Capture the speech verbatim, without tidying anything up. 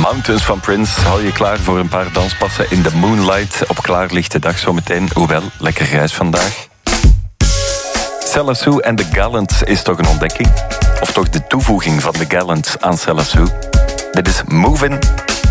Mountains van Prince. Hou je klaar voor een paar danspassen in de Moonlight op klaarlichte dag zometeen. Hoewel, lekker grijs vandaag. Cella Sue en The Gallants is toch een ontdekking? Of toch de toevoeging van The Gallants aan Cella Sue? Dit is Movin'.